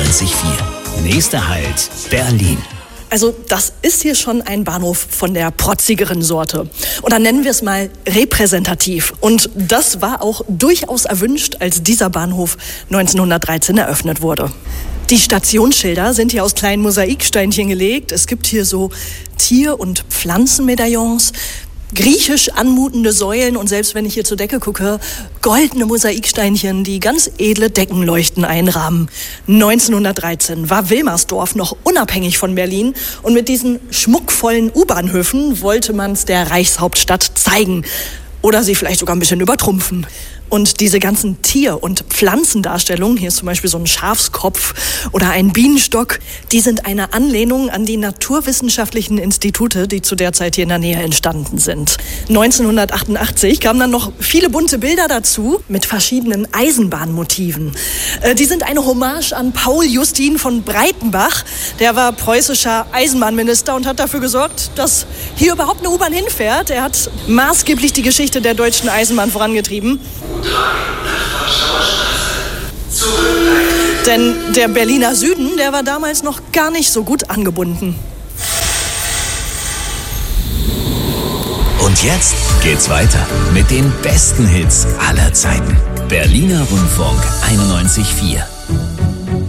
91.4. Nächster Halt, Berlin. Also das ist hier schon ein Bahnhof von der protzigeren Sorte. Oder nennen wir es mal repräsentativ. Und das war auch durchaus erwünscht, als dieser Bahnhof 1913 eröffnet wurde. Die Stationsschilder sind hier aus kleinen Mosaiksteinchen gelegt. Es gibt hier so Tier- und Pflanzenmedaillons, griechisch anmutende Säulen und selbst wenn ich hier zur Decke gucke, goldene Mosaiksteinchen, die ganz edle Deckenleuchten einrahmen. 1913 war Wilmersdorf noch unabhängig von Berlin und mit diesen schmuckvollen U-Bahnhöfen wollte man es der Reichshauptstadt zeigen oder sie vielleicht sogar ein bisschen übertrumpfen. Und diese ganzen Tier- und Pflanzendarstellungen, hier ist zum Beispiel so ein Schafskopf oder ein Bienenstock, die sind eine Anlehnung an die naturwissenschaftlichen Institute, die zu der Zeit hier in der Nähe entstanden sind. 1988 kamen dann noch viele bunte Bilder dazu mit verschiedenen Eisenbahnmotiven. Die sind eine Hommage an Paul Justin von Breitenbach. Der war preußischer Eisenbahnminister und hat dafür gesorgt, dass hier überhaupt eine U-Bahn hinfährt. Er hat maßgeblich die Geschichte der deutschen Eisenbahn vorangetrieben. Denn der Berliner Süden, der war damals noch gar nicht so gut angebunden. Und jetzt geht's weiter mit den besten Hits aller Zeiten. Berliner Rundfunk 91.4.